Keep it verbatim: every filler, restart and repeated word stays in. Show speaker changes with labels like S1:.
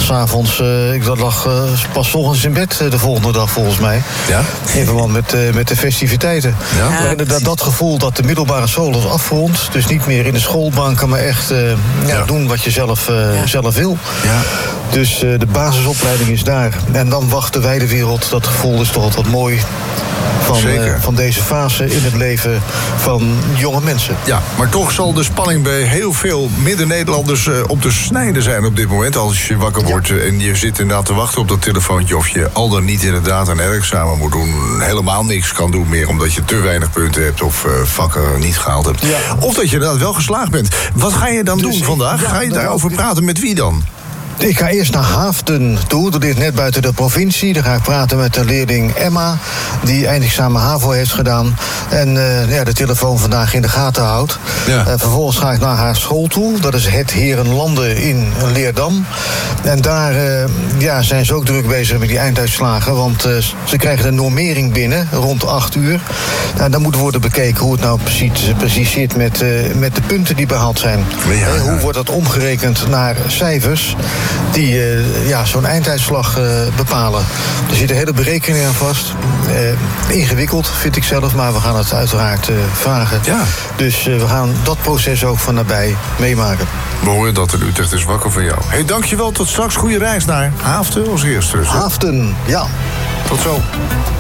S1: s'avonds, uh, ik lag uh, pas volgens in bed uh, de volgende dag volgens mij.
S2: Ja?
S1: In verband met, uh, met de festiviteiten.
S2: Ja?
S1: Maar inderdaad, dat gevoel dat de middelbare school is afgerond. Dus niet meer in de schoolbanken, maar echt uh, ja, ja. doen wat je zelf, uh, ja. zelf wil.
S2: Ja.
S1: Dus uh, de basisopleiding is daar. En dan wacht de wijde wereld. Dat gevoel is toch altijd wat mooi. Van, uh, van deze fase in het leven van jonge mensen.
S2: Ja, maar toch zal de spanning bij heel veel Midden-Nederlanders uh, op de snijden zijn op dit moment. Als je wakker wordt uh, en je zit inderdaad te wachten op dat telefoontje, of je al dan niet inderdaad een herexamen moet doen, helemaal niks kan doen meer omdat je te weinig punten hebt of uh, vakken niet gehaald hebt. Ja. Of dat je inderdaad wel geslaagd bent. Wat ga je dan dus doen vandaag? Ja, ga je daarover praten met wie dan?
S1: Ik ga eerst naar Haaften toe, dat ligt net buiten de provincie. Daar ga ik praten met de leerling Emma, die eindexamen HAVO heeft gedaan. En uh, ja, de telefoon vandaag in de gaten houdt. Ja. Uh, vervolgens ga ik naar haar school toe, dat is het Herenlanden in Leerdam. En daar uh, ja, zijn ze ook druk bezig met die einduitslagen, want uh, ze krijgen een normering binnen, rond acht uur. Nou, dan moet worden bekeken hoe het nou precies, precies zit met, uh, met de punten die behaald zijn. Ja, ja. Hoe wordt dat omgerekend naar cijfers die uh, ja, zo'n einduitslag uh, bepalen. Er zitten hele berekeningen aan vast. Uh, ingewikkeld, vind ik zelf, maar we gaan het uiteraard uh, vragen. Ja. Dus uh, we gaan dat proces ook van nabij meemaken.
S2: We horen dat in Utrecht is wakker van jou. Hey, dankjewel, tot straks. Goede reis naar Haaften als eerste.
S1: Haaften, ja.
S2: Tot zo.